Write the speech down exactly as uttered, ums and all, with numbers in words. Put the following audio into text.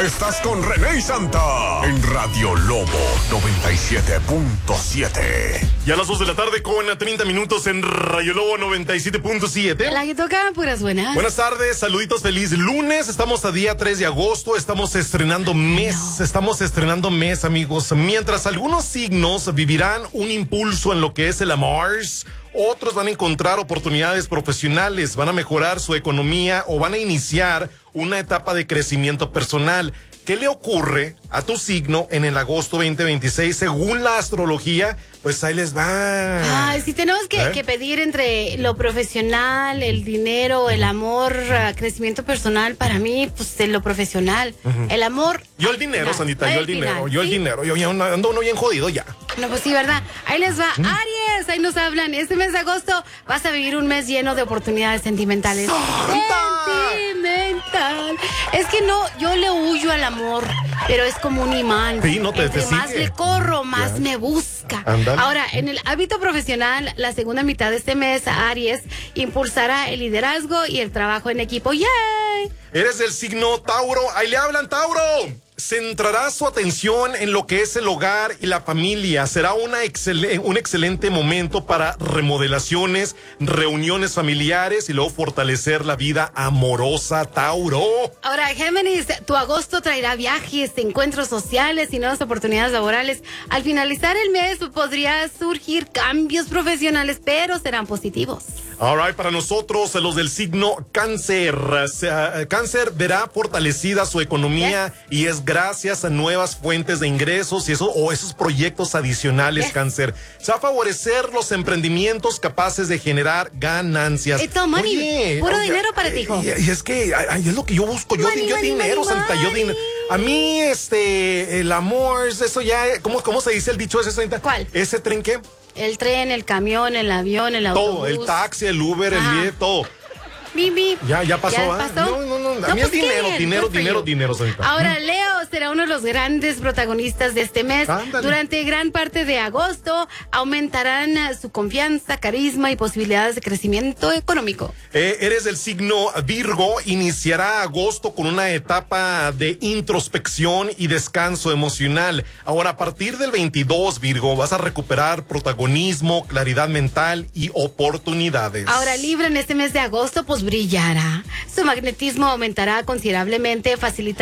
Estás con René y Santa en Radio Lobo noventa y siete punto siete. Y a las dos de la tarde con treinta minutos en Radio Lobo noventa y siete punto siete. La que toca puras buenas. Buenas tardes, saluditos, feliz lunes. Estamos a día tres de agosto, estamos estrenando mes, no. estamos estrenando mes, amigos. Mientras algunos signos vivirán un impulso en lo que es el amor, otros van a encontrar oportunidades profesionales, van a mejorar su economía o van a iniciar una etapa de crecimiento personal. ¿Qué le ocurre a tu signo en el agosto veinte veintiséis según la astrología? Pues ahí les va. Ay, si tenemos que, ¿Eh? que pedir entre lo profesional, el dinero, el amor, uh, crecimiento personal, para mí, pues lo profesional. Uh-huh. El amor. Yo el dinero, final. Sandita, yo el dinero, final, yo ¿sí? el dinero, yo ya ando uno bien jodido ya. No, pues sí, ¿verdad? Ahí les va. ¿Mm? Aries, ahí nos hablan. Este mes de agosto vas a vivir un mes lleno de oportunidades sentimentales. ¡Santa! Sentimental. Es que no, yo le huyo al amor, pero es como un imán. Sí, no te, Entre te más sigue. le corro, más ya. me busca. Andale. Ahora, en el hábito profesional, la segunda mitad de este mes, Aries impulsará el liderazgo y el trabajo en equipo. ¡Yay! Eres del signo Tauro. Ahí le hablan, Tauro. Centrará su atención en lo que es el hogar y la familia. Será una excel- un excelente momento para remodelaciones, reuniones familiares y luego fortalecer la vida amorosa, Tauro. Ahora, Géminis, tu agosto traerá viajes, encuentros sociales y nuevas oportunidades laborales. Al finalizar el mes podría surgir cambios profesionales, pero serán positivos. All right, para nosotros, los del signo Cáncer. Cáncer verá fortalecida su economía yes. y es gracias a nuevas fuentes de ingresos y eso o esos proyectos adicionales, yes. Cáncer. Se va a favorecer los emprendimientos capaces de generar ganancias. It's all money. Oye, Puro oye, dinero para ti, hijo. Y, y es que ay, es lo que yo busco. Yo, money, yo money, dinero, money, Santa, yo dinero. A mí, este, el amor, eso ya, ¿cómo, cómo se dice el dicho ese, Santa? ¿Cuál? ¿Ese tren qué? El tren, el camión, el avión, el autobús. Todo, el taxi, el Uber, Ajá. el billete, todo. Bibi. Ya, ya pasó, ¿Ya ¿ah? pasó? No, no, no. A no mí pues es dinero, ¿qué? dinero, dinero, dinero, Santa. Ahora, Leo será uno de los grandes protagonistas de este mes. Ándale. Durante gran parte de agosto aumentarán su confianza, carisma y posibilidades de crecimiento económico. Eh, eres del signo Virgo. Iniciará agosto con una etapa de introspección y descanso emocional. Ahora, a partir del veintidós, Virgo, vas a recuperar protagonismo, claridad mental y oportunidades. Ahora, Libra, en este mes de agosto, pues brillará. Su magnetismo aumentará considerablemente, facilitará